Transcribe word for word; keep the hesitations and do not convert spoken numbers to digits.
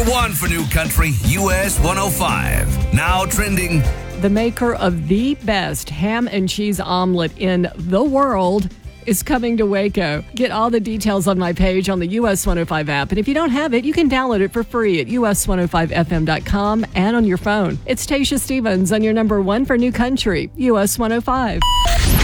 number one for New Country, U S one oh five. Now trending. The maker of the best ham and cheese omelet in the world is coming to Waco. Get all the details on my page on the U S one oh five app. And if you don't have it, you can download it for free at U S one oh five F M dot com and on your phone. It's Tasha Stevens on your number one for New Country, U S one oh five.